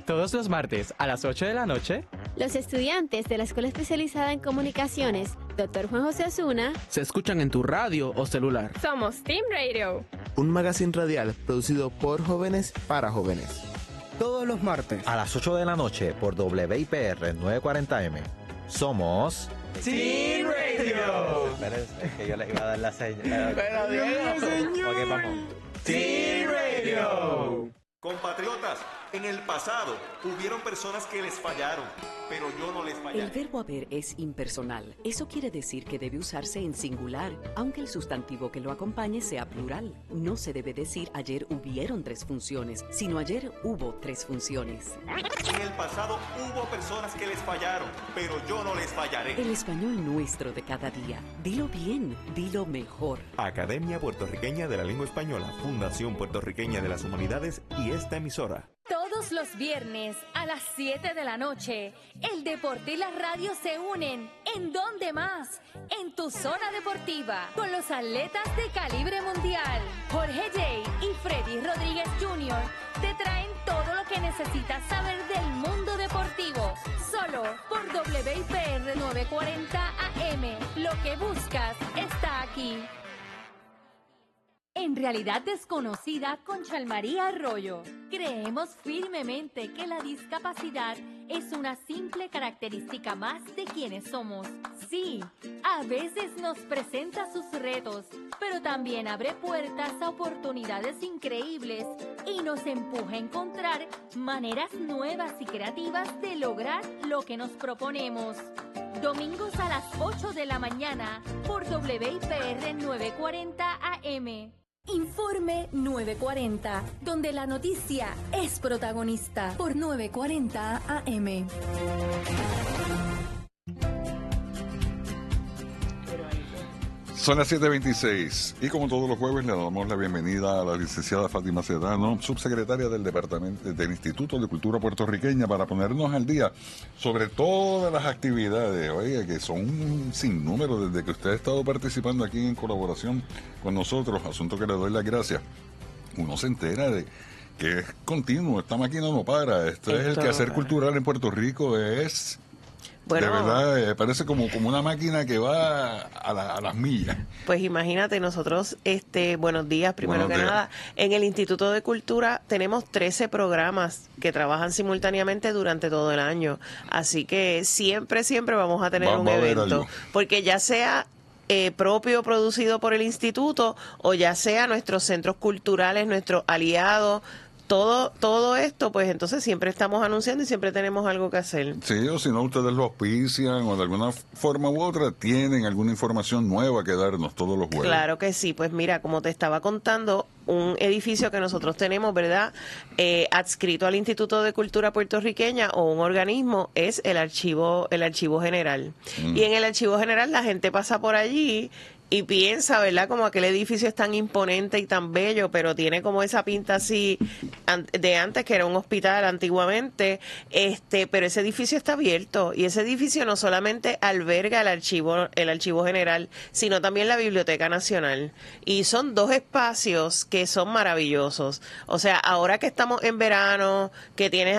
Todos los martes a las 8 de la noche, los estudiantes de la Escuela Especializada en Comunicaciones, Dr. Juan José Osuna, se escuchan en tu radio o celular. Somos Team Radio, un magazine radial producido por jóvenes para jóvenes. Todos los martes a las 8 de la noche por WIPR 940M. Somos Team Radio. Espérense, que yo les iba a dar la señal. Pero Diego, Ok, vamos. Team Radio. Compatriotas, en el pasado hubieron personas que les fallaron, pero yo no les fallé. El verbo haber es impersonal. Eso quiere decir que debe usarse en singular, aunque el sustantivo que lo acompañe sea plural. No se debe decir ayer hubieron 3 funciones, sino ayer hubo 3 funciones. En el pasado hubo personas que les fallaron, pero yo no les fallaré. El español nuestro de cada día. Dilo bien, dilo mejor. Academia Puertorriqueña de la Lengua Española, Fundación Puertorriqueña de las Humanidades y esta emisora. Todos los viernes a las 7 de la noche, el deporte y la radio se unen. ¿En dónde más? En tu zona deportiva, con los atletas de calibre mundial. Jorge Jay y Freddy Rodríguez Jr. te traen todo lo que necesitas saber del mundo deportivo. Solo por WIPR 940 AM. Lo que buscas está aquí. En Realidad Desconocida con Chalmaría Arroyo, creemos firmemente que la discapacidad es una simple característica más de quienes somos. Sí, a veces nos presenta sus retos, pero también abre puertas a oportunidades increíbles y nos empuja a encontrar maneras nuevas y creativas de lograr lo que nos proponemos. Domingos a las 8 de la mañana por WIPR 940 AM. Informe 940, donde la noticia es protagonista por 940 AM. Son las 7:26 y como todos los jueves le damos la bienvenida a la licenciada Fátima Sedano, subsecretaria del Departamento del Instituto de Cultura Puertorriqueña, para ponernos al día sobre todas las actividades, oye, que son un sinnúmero desde que usted ha estado participando aquí en colaboración con nosotros, asunto que le doy las gracias. Uno se entera de que es continuo, esta máquina no para, esto es el quehacer cultural en Puerto Rico, es... Bueno, de verdad, parece como una máquina que va a las millas. Pues imagínate, nosotros, buenos días, primero que nada, en el Instituto de Cultura tenemos 13 programas que trabajan simultáneamente durante todo el año. Así que siempre vamos a tener un evento. Porque ya sea propio producido por el instituto o ya sea nuestros centros culturales, nuestros aliados, todo esto, pues entonces siempre estamos anunciando y siempre tenemos algo que hacer. Sí, o si no, ustedes lo auspician o de alguna forma u otra tienen alguna información nueva que darnos todos los jueves. Claro que sí, pues mira, como te estaba contando, un edificio que nosotros tenemos, ¿verdad?, adscrito al Instituto de Cultura Puertorriqueña o un organismo, es el Archivo General. Y en el Archivo General la gente pasa por allí y piensa, ¿verdad?, como aquel edificio es tan imponente y tan bello, pero tiene como esa pinta así de antes, que era un hospital antiguamente, pero ese edificio está abierto y ese edificio no solamente alberga el archivo general, sino también la Biblioteca Nacional. Y son 2 espacios que son maravillosos. O sea, ahora que estamos en verano, que tienes